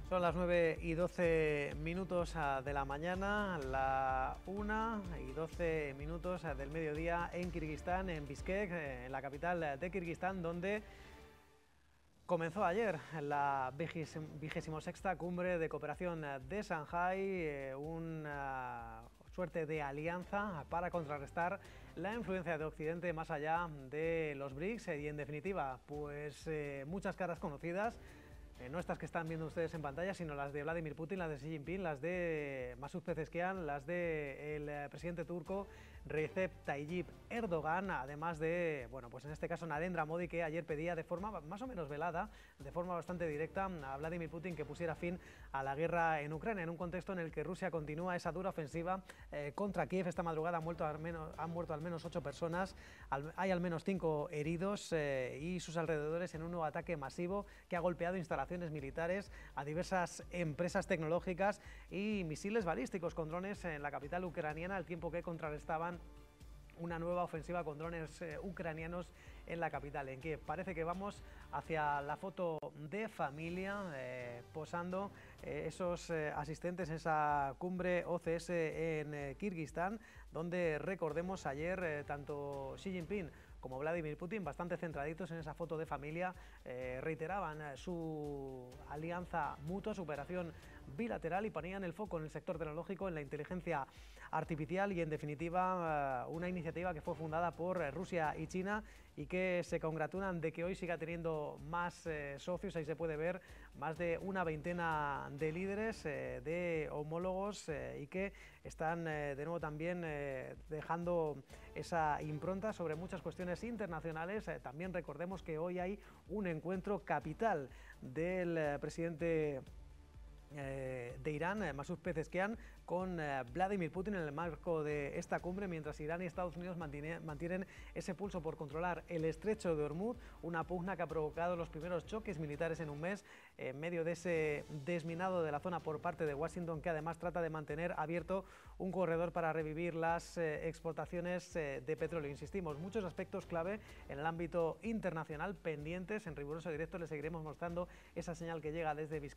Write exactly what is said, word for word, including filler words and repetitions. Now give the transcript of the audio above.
Son las nueve y doce minutos de la mañana, la una y doce minutos del mediodía en Kirguistán, en Bishkek, en la capital de Kirguistán, donde comenzó ayer la vigésima sexta cumbre de cooperación de Shanghái, una suerte de alianza para contrarrestar la influencia de Occidente más allá de los BRICS y, en definitiva, pues eh, muchas caras conocidas. Eh, no estas que están viendo ustedes en pantalla, sino las de Vladimir Putin, las de Xi Jinping, las de Mesut Pezeshkian, las del de presidente turco Recep Tayyip Erdogan, además de, bueno, pues en este caso Narendra Modi, que ayer pedía de forma más o menos velada, de forma bastante directa, a Vladimir Putin que pusiera fin a la guerra en Ucrania, en un contexto en el que Rusia continúa esa dura ofensiva eh, contra Kiev. Esta madrugada han muerto al menos, han muerto al menos ocho personas, al, hay al menos cinco heridos eh, y sus alrededores en un nuevo ataque masivo que ha golpeado instalaciones militares, a diversas empresas tecnológicas y misiles balísticos con drones en la capital ucraniana, al tiempo que contrarrestaban una nueva ofensiva con drones eh, ucranianos en la capital, en que parece que vamos hacia la foto de familia, eh, posando eh, esos eh, asistentes en esa cumbre O C S en eh, Kirguistán, donde, recordemos, ayer eh, tanto Xi Jinping como Vladimir Putin, bastante centraditos en esa foto de familia, eh, reiteraban eh, su alianza mutua, su operación bilateral, y ponían el foco en el sector tecnológico, en la inteligencia artificial y, en definitiva, eh, una iniciativa que fue fundada por eh, Rusia y China y que se congratulan de que hoy siga teniendo más eh, socios. Ahí se puede ver más de una veintena de líderes, eh, de homólogos eh, y que están eh, de nuevo también eh, dejando esa impronta sobre muchas cuestiones internacionales. Eh, también recordemos que hoy hay un encuentro capital del eh, presidente Eh, de Irán, eh, Mesut Pezeshkian, con eh, Vladimir Putin en el marco de esta cumbre, mientras Irán y Estados Unidos mantiene, mantienen ese pulso por controlar el estrecho de Hormuz, una pugna que ha provocado los primeros choques militares en un mes, en medio de ese desminado de la zona por parte de Washington, que además trata de mantener abierto un corredor para revivir las eh, exportaciones eh, de petróleo. Insistimos, muchos aspectos clave en el ámbito internacional pendientes. En riguroso directo les seguiremos mostrando esa señal que llega desde Bishkek